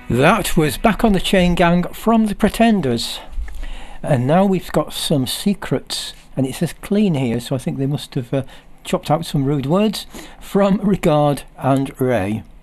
That was Back on the Chain Gang from The Pretenders. And now we've got some secrets, and it says clean here, so I think they must have chopped out some rude words, from Regard and Ray.